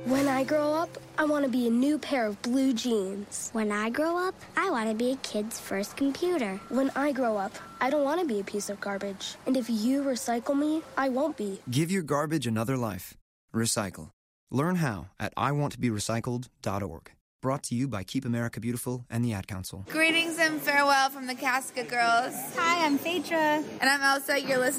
When I grow up, I want to be a new pair of blue jeans. When I grow up, I want to be a kid's first computer. When I grow up, I don't want to be a piece of garbage. And if you recycle me, I won't be. Give your garbage another life. Recycle. Learn how at iwanttoberecycled.org. Brought to you by Keep America Beautiful and the Ad Council. Greetings and farewell from the Casca Girls. Hi, I'm Phaedra. And I'm Elsa. You're listening